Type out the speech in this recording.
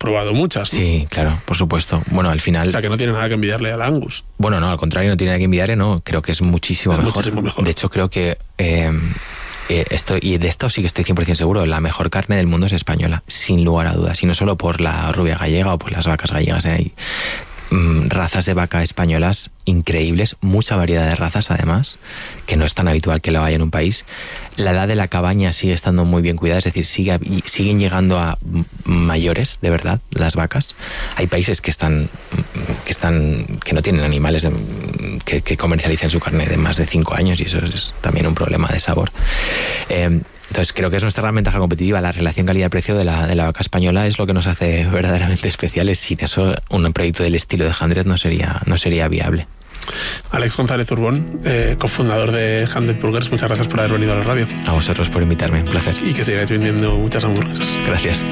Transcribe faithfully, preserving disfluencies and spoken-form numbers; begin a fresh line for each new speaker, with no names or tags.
probado muchas, ¿no?
Sí, claro, por supuesto. Bueno, al final...
O sea, que no tiene nada que envidiarle al Angus.
Bueno, no, al contrario, no tiene nada que envidiarle, no. Creo que es muchísimo,
Es
mejor.
muchísimo mejor.
De hecho, creo que... Eh, eh, esto, y de esto sí que estoy cien por ciento seguro, la mejor carne del mundo es española, sin lugar a dudas. Y no solo por la rubia gallega o por las vacas gallegas. Hay mm, razas de vaca españolas increíbles, mucha variedad de razas además, que no es tan habitual que lo haya en un país. La edad de la cabaña sigue estando muy bien cuidada, es decir, sigue, siguen llegando a mayores, de verdad, las vacas. Hay países que están que están que no tienen animales de, que, que comercialicen su carne de más de cinco años, y eso es también un problema de sabor. Eh, entonces creo que es nuestra gran ventaja competitiva. La relación calidad-precio de la, de la vaca española es lo que nos hace verdaderamente especiales. Sin eso, un proyecto del estilo de Hundred no sería, no sería viable.
Alex González Urbón, eh, cofundador de Hundred Burgers, muchas gracias por haber venido a la radio.
A vosotros por invitarme, un placer.
Y que sigáis vendiendo muchas hamburguesas.
Gracias.